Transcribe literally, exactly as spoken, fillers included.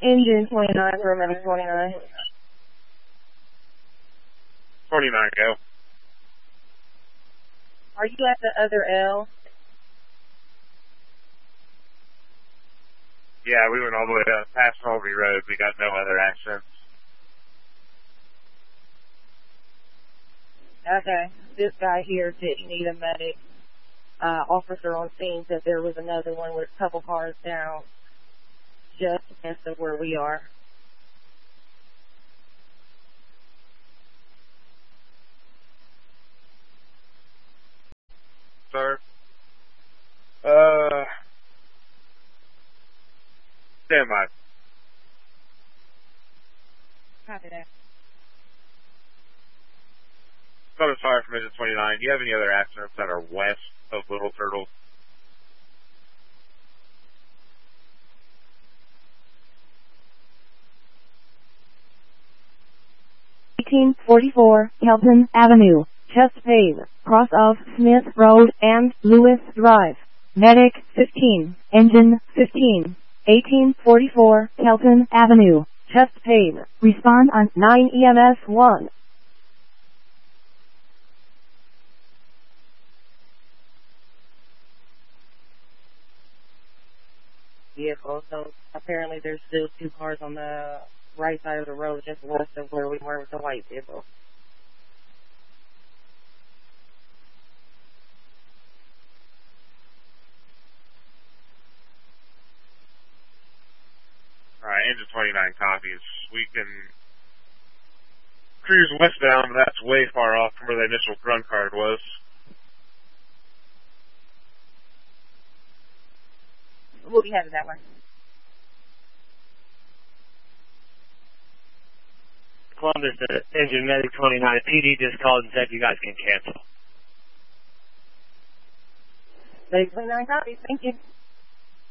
Engine twenty-nine, remember twenty-nine. twenty-nine, go. Are you at the other L? Yeah, we went all the way up past Mulvey Road. We got no other accidents. Okay. This guy here didn't need a medic. Uh, officer on scene said there was another one with a couple cars down just west of where we are. Sir? Uh, stand by. Copy that. Southern Fire from Engine twenty-nine. Do you have any other accidents that are west of Little Turtle? eighteen forty-four Kelton Avenue, Chesapeake, cross of Smith Road and Lewis Drive. Medic fifteen, engine fifteen, eighteen forty-four Kelton Avenue, Chesapeake. Respond on nine E M S one. Vehicle, so apparently there's still two cars on the right side of the road just west of where we were with the white vehicle. Alright, Engine twenty-nine copies. We can cruise westbound, but that's way far off from where the initial grunt card was. We'll be headed that way. Columbus, uh, Engine Medic twenty-nine. P D just called and said you guys can cancel. Medic twenty-nine copies. Thank you.